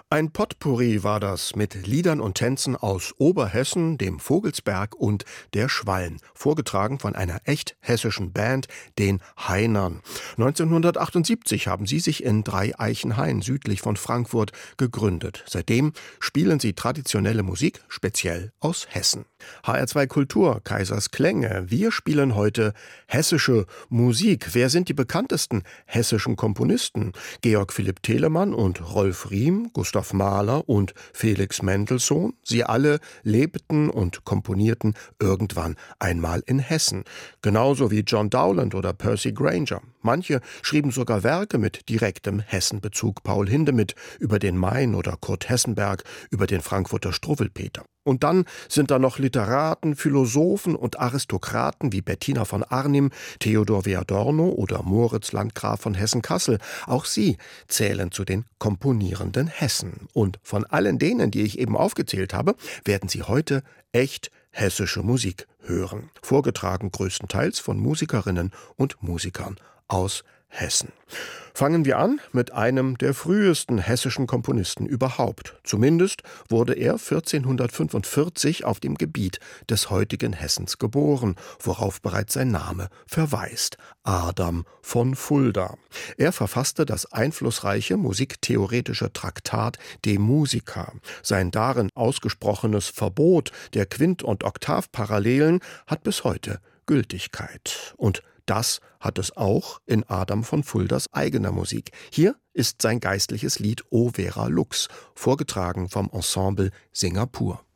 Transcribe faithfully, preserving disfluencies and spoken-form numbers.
Ein Potpourri war das mit Liedern und Tänzen aus Oberhessen, dem Vogelsberg und der Schwalm, vorgetragen von einer echt hessischen Band, den Heinern. neunzehnhundertachtundsiebzig haben sie sich in Dreieichenhain südlich von Frankfurt gegründet. Seitdem spielen sie traditionelle Musik, speziell aus Hessen. H R zwei Kultur, Kaisers Klänge. Wir spielen heute hessische Musik. Wer sind die bekanntesten hessischen Komponisten? Georg Philipp Telemann und Rolf Riem, Gustav Mahler und Felix Mendelssohn. Sie alle lebten und komponierten irgendwann einmal in Hessen. Genauso wie John Dowland oder Percy Grainger. Manche schrieben sogar Werke mit direktem Hessenbezug. Paul Hindemith über den Main oder Kurt Hessenberg über den Frankfurter Struwwelpeter. Und dann sind da noch Literaten, Philosophen und Aristokraten wie Bettina von Arnim, Theodor W. Adorno oder Moritz Landgraf von Hessen-Kassel. Auch sie zählen zu den komponierenden Hessen. Und von allen denen, die ich eben aufgezählt habe, werden Sie heute echt hessische Musik hören. Vorgetragen größtenteils von Musikerinnen und Musikern aus Hessen. Fangen wir an mit einem der frühesten hessischen Komponisten überhaupt. Zumindest wurde er vierzehnhundertfünfundvierzig auf dem Gebiet des heutigen Hessens geboren, worauf bereits sein Name verweist: Adam von Fulda. Er verfasste das einflussreiche musiktheoretische Traktat De Musica. Sein darin ausgesprochenes Verbot der Quint- und Oktavparallelen hat bis heute Gültigkeit. Und das hat es auch in Adam von Fuldas eigener Musik. Hier ist sein geistliches Lied O Vera Lux, vorgetragen vom Ensemble Singapur.